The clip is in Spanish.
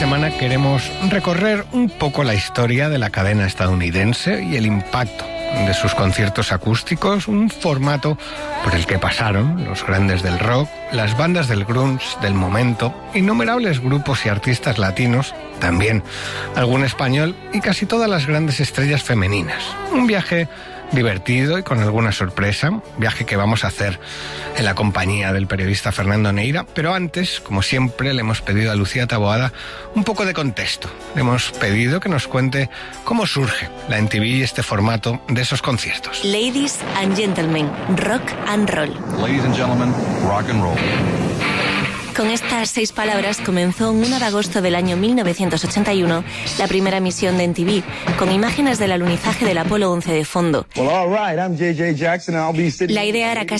semana queremos recorrer un poco la historia de la cadena estadounidense y el impacto de sus conciertos acústicos, un formato por el que pasaron los grandes del rock, las bandas del grunge del momento, innumerables grupos y artistas latinos, también algún español y casi todas las grandes estrellas femeninas. Un viaje divertido y con alguna sorpresa, viaje que vamos a hacer en la compañía del periodista Fernando Neira, pero antes, como siempre, le hemos pedido a Lucía Taboada un poco de contexto. Le hemos pedido que nos cuente cómo surge la MTV y este formato de esos conciertos. Ladies and gentlemen, rock and roll. Ladies and gentlemen, rock and roll. Con estas 6 palabras comenzó en 1 de agosto del año 1981 la primera emisión de MTV, con imágenes del alunizaje del Apolo 11 de fondo. La idea era casi